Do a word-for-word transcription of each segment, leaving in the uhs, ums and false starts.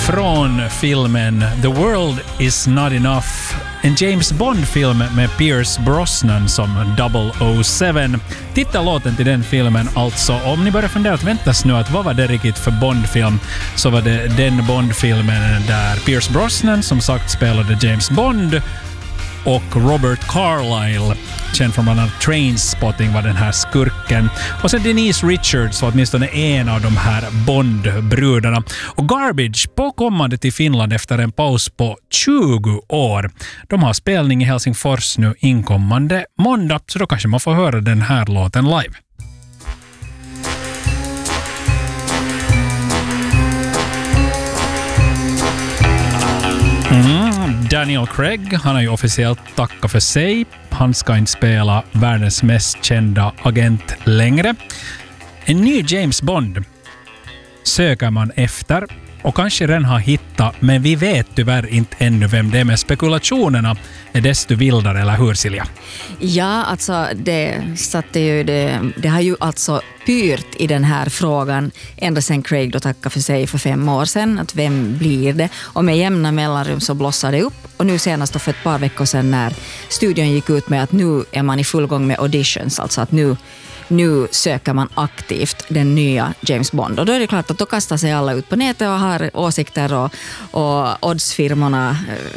från filmen The World Is Not Enough. En James Bond-film med Pierce Brosnan som double oh seven. Titta låten till den filmen alltså. Om ni börjar fundera att väntas nu att vad var det riktigt för Bond-film, så var det den Bond-filmen där Pierce Brosnan som sagt spelade James Bond och Robert Carlyle, känd från bland annat Trainspotting, var den här skurken. Och sen Denise Richards var åtminstone en av de här Bond-brudarna. Och Garbage påkommande till Finland efter en paus på tjugo år. De har spelning i Helsingfors nu inkommande måndag, så då kanske man får höra den här låten live. Mm. Daniel Craig, han har ju officiellt tackat för sig. Han ska inte spela världens mest kända agent längre. En ny James Bond söker man efter och kanske redan har hittat, men vi vet tyvärr inte ännu vem det är, med spekulationerna är desto vildare, eller hur Silja? Ja, alltså det satte ju det, det har ju alltså pyrt i den här frågan ända sedan Craig då tackade för sig för fem år sedan, att vem blir det? Och med jämna mellanrum så blossade det upp, och nu senast då för ett par veckor sedan när studion gick ut med att nu är man i full gång med auditions, alltså att nu Nu söker man aktivt den nya James Bond. Och då är det klart att då kastar sig alla ut på nätet och har åsikter, och, och oddsfirmorna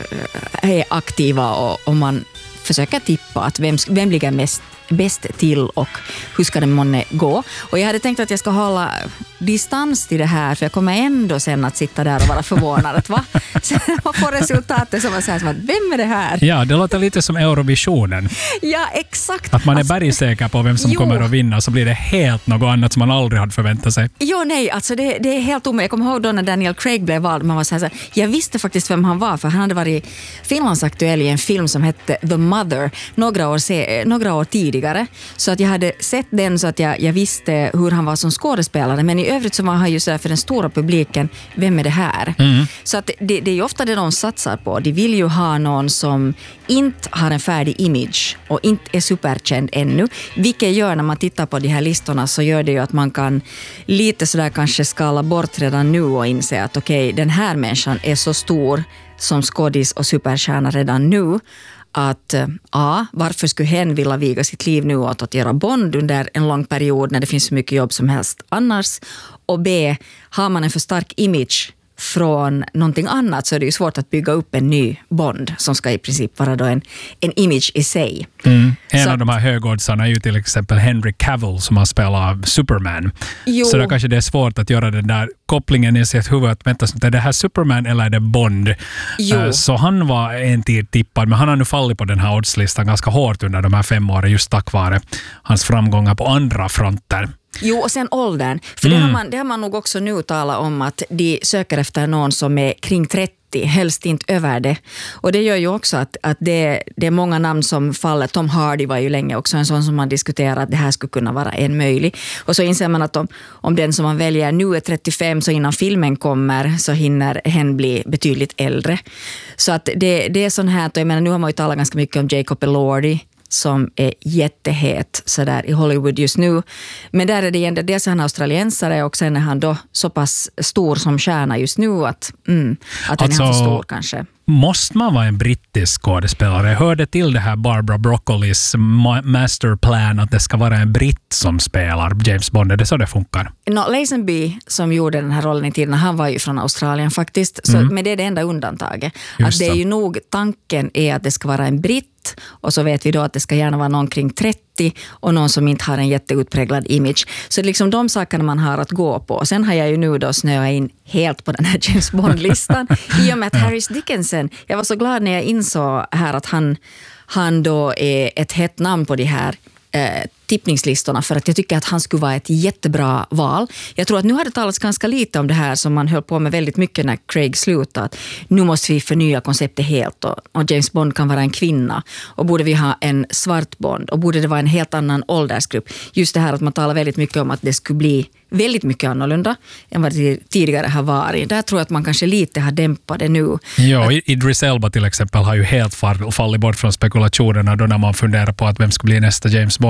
är aktiva, och, och man försöker tippa att vem, vem ligger mest, bäst till och hur ska det månne gå. Och jag hade tänkt att jag ska hålla distans till det här, för jag kommer ändå sen att sitta där och vara förvånad att va? Sen man får resultatet som man säger som att vem är det här? Ja, det låter lite som Eurovisionen. Ja, exakt. Att man är bergsäker på vem som jo. kommer att vinna, så blir det helt något annat som man aldrig hade förväntat sig. Jo, nej, alltså det, det är helt omöjligt. Jag kommer ihåg då när Daniel Craig blev vald, man var så här, jag visste faktiskt vem han var, för han hade varit Finlandsaktuell i en film som hette The Mother några år, se, några år tidigare. Så att jag hade sett den, så att jag, jag visste hur han var som skådespelare, men i övrigt så var han ju så här för den stora publiken, vem är det här? Mm. Så att det, det är ju ofta det de satsar på. De vill ju ha någon som inte har en färdig image och inte är superkänd ännu. Vilket gör, när man tittar på de här listorna, så gör det ju att man kan lite sådär kanske skala bort redan nu och inse att okej, okay, den här människan är så stor som skådis och superstjärna redan nu, att A, varför skulle hen vilja viga sitt liv nu åt att göra Bond under en lång period när det finns så mycket jobb som helst annars, och B, har man en för stark image från någonting annat, så är det ju svårt att bygga upp en ny Bond som ska i princip vara då en, en image i sig. Mm. En så av de här högoddsarna är ju till exempel Henry Cavill som har spelat Superman. Jo. Så då kanske det är svårt att göra den där kopplingen i sitt huvud att vänta, är det här Superman eller är det Bond? Jo. Så han var en tid tippad, men han har nu fallit på den här oddslistan ganska hårt under de här fem åren just tack vare hans framgångar på andra fronter. Jo, och sen åldern. För mm. det, har man, det har man nog också nu talat om, att de söker efter någon som är kring trettio, helst inte över det. Och det gör ju också att, att det, det är många namn som faller. Tom Hardy var ju länge också en sån som man diskuterar att det här skulle kunna vara en möjlig. Och så inser man att om, om den som man väljer nu är trettiofem, så innan filmen kommer så hinner hen bli betydligt äldre. Så att det, det är sån här, och jag menar, nu har man ju talat ganska mycket om Jacob Elordi som är jättehet så där i Hollywood just nu. Men där är det igen, dels är han australiensare, och sen är han då så pass stor som stjärna just nu att, mm, att alltså, han är så stor kanske. Måste man vara en brittisk skådespelare? Jag hörde till det här Barbara Broccolis ma- masterplan att det ska vara en britt som spelar James Bond. Är det så det funkar? No, Lazenby som gjorde den här rollen i tiden, han var ju från Australien faktiskt. Så, mm. Men det är det enda undantaget. Att det är ju nog, tanken är att det ska vara en britt, och så vet vi då att det ska gärna vara någon kring trettio och någon som inte har en jätteutpräglad image. Så det är liksom de sakerna man har att gå på. Och sen har jag ju nu då snöat in helt på den här James Bond-listan i och med att Harris Dickinson, jag var så glad när jag insåg här att han, han då är ett hett namn på de här eh, tippningslistorna, för att jag tycker att han skulle vara ett jättebra val. Jag tror att nu har det talats ganska lite om det här som man höll på med väldigt mycket när Craig slutade. Nu måste vi förnya konceptet helt, och, och James Bond kan vara en kvinna, och borde vi ha en svart Bond, och borde det vara en helt annan åldersgrupp. Just det här att man talar väldigt mycket om att det skulle bli väldigt mycket annorlunda än vad det tidigare har varit. Där tror jag att man kanske lite har dämpat det nu. Ja, Idris Elba till exempel har ju helt fallit bort från spekulationerna då när man funderar på att vem ska bli nästa James Bond, om det just ska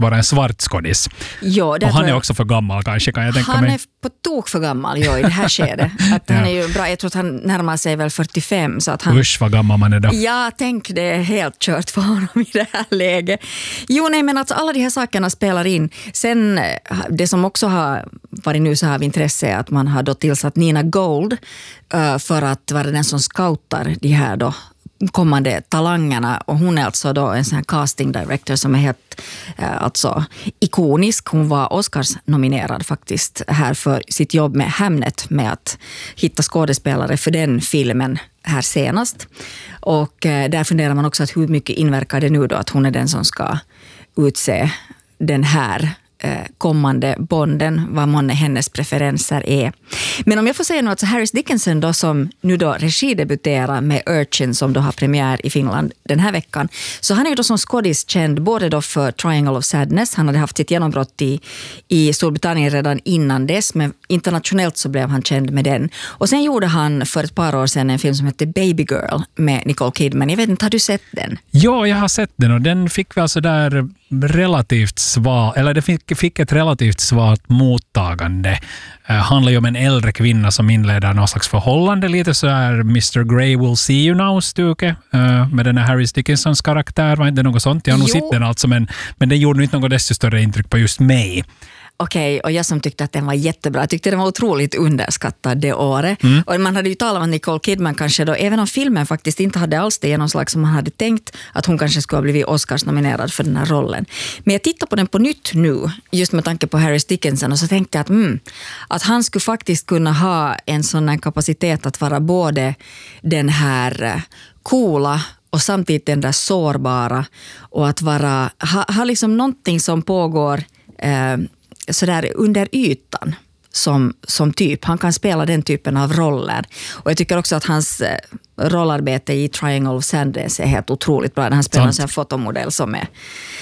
vara en svart skådis. Jo, och han är också för gammal kanske, kan jag tänka han mig. Han är på tok för gammal, jo, i det här skedet. Att ja. Han är ju bra, jag tror att han närmar sig väl fyrtiofem. Så att han... Usch, vad gammal man är då. Ja, tänk, det är helt kört för honom i det här läget. Jo, nej, men alltså alla de här sakerna spelar in. Sen, det som också har varit nu så här av intresse är att man har då tillsatt Nina Gold uh, för att vara den som scoutar de här då kommande talangerna, och hon är alltså då en sån här casting director som är helt eh, alltså ikonisk. Hon var Oscars-nominerad faktiskt här för sitt jobb med Hamnet, med att hitta skådespelare för den filmen här senast. Och eh, där funderar man också att hur mycket inverkar det nu då att hon är den som ska utse den här kommande Bonden, vad månne hennes preferenser är. Men om jag får säga något, så Harris Dickinson då, som nu då regidebuterar med Urchin som då har premiär i Finland den här veckan, så han är ju då som skådis känd både då för Triangle of Sadness, han hade haft sitt genombrott i, i Storbritannien redan innan dess, men internationellt så blev han känd med den. Och sen gjorde han för ett par år sedan en film som heter Baby Girl med Nicole Kidman. Jag vet inte, har du sett den? Ja, jag har sett den, och den fick väl så där relativt svar, eller det fick, fick ett relativt svagt mottagande. Uh, handlar ju om en äldre kvinna som inleder någon slags förhållande, lite så här mister Grey will see you now-stuke uh, med den här Harris Dickinsons karaktär, var inte något sånt? Jag har nog sett den alltså, men, men det gjorde inte något desto större intryck på just mig. Okej, och jag som tyckte att den var jättebra. Jag tyckte den var otroligt underskattad det året. Mm. Och man hade ju talat om Nicole Kidman kanske då, även om filmen faktiskt inte hade alls det genomslag som man hade tänkt, att hon kanske skulle ha blivit Oscars-nominerad för den här rollen. Men jag tittar på den på nytt nu, just med tanke på Harris Dickinson, och så tänkte jag att, mm, att han skulle faktiskt kunna ha en sån här kapacitet att vara både den här coola och samtidigt den där sårbara, och att vara, ha, ha liksom någonting som pågår eh, sådär under ytan som, som typ. Han kan spela den typen av roller. Och jag tycker också att hans eh, rollarbete i Triangle of Sadness är helt otroligt bra. När han spelar en sån här fotomodell som är,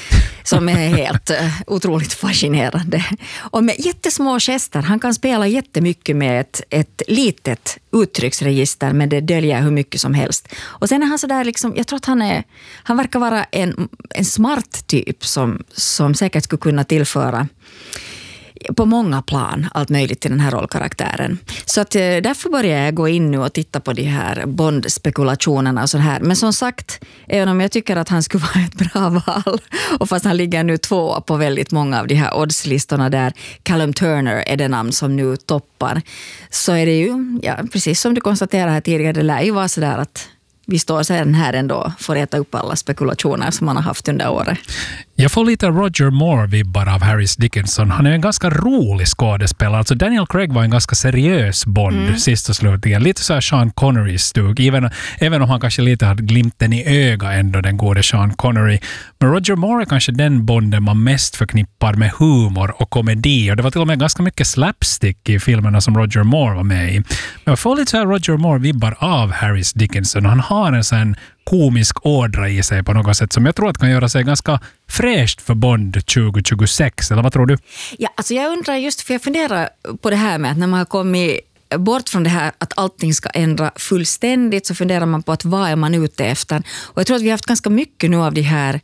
som är helt eh, otroligt fascinerande. Och med jättesmå gester. Han kan spela jättemycket med ett, ett litet uttrycksregister, men det döljer hur mycket som helst. Och sen är han så där liksom, jag tror att han är, han verkar vara en, en smart typ som, som säkert skulle kunna tillföra på många plan allt möjligt till den här rollkaraktären. Så att därför börjar jag gå in nu och titta på de här Bond-spekulationerna och så här. Men som sagt, även om jag tycker att han skulle vara ett bra val, och fast han ligger nu två på väldigt många av de här oddslistorna där Callum Turner är det namn som nu toppar, så är det ju, ja, precis som du konstaterade här tidigare, det lär ju vara så där att vi står sen här ändå för att äta upp alla spekulationer som man har haft under året. Jag får lite Roger Moore-vibbar av Harris Dickinson. Han är en ganska rolig skådespelare. Alltså Daniel Craig var en ganska seriös Bond mm. sist och slutligen. Lite så här Sean Connery-stug. Även, även om han kanske lite hade glimten i öga ändå, den gode Sean Connery. Men Roger Moore är kanske den Bonden man mest förknippar med humor och komedi. Och det var till och med ganska mycket slapstick i filmerna som Roger Moore var med i. Men jag får lite så här Roger Moore-vibbar av Harris Dickinson. Han har en sån komisk ådra i sig på något sätt som jag tror att kan göra sig ganska fräscht för Bond tjugo tjugosex, eller vad tror du? Ja, alltså jag undrar just, för jag funderar på det här med att när man har kommit bort från det här att allting ska ändra fullständigt, så funderar man på att vad är man ute efter. Och jag tror att vi har haft ganska mycket nu av de här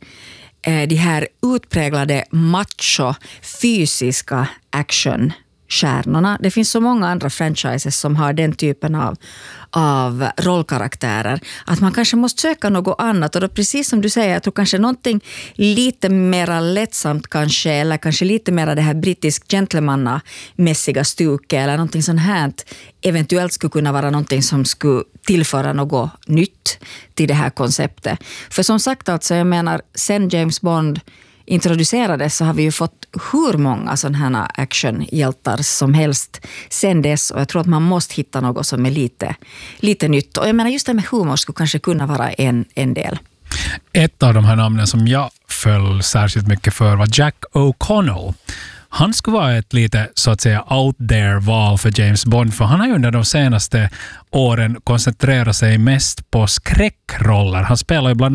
de här utpräglade macho, fysiska action stjärnorna. Det finns så många andra franchises som har den typen av, av rollkaraktärer att man kanske måste söka något annat, och då precis som du säger, jag tror kanske någonting lite mera lättsamt kanske, eller kanske lite mera det här brittisk gentlemannamässiga stuket eller någonting sånt här eventuellt skulle kunna vara någonting som skulle tillföra något nytt till det här konceptet. För som sagt, alltså, jag menar, sen James Bond introducerades så har vi ju fått hur många sådana här actionhjältar som helst sen dess, och jag tror att man måste hitta något som är lite, lite nytt. Och jag menar, just det med humor skulle kanske kunna vara en, en del. Ett av de här namnen som jag föll särskilt mycket för var Jack O'Connell. Han skulle vara ett lite så att säga out there val för James Bond, för han har ju under de senaste åren koncentrerat sig mest på skräckroller. Han spelar ju bland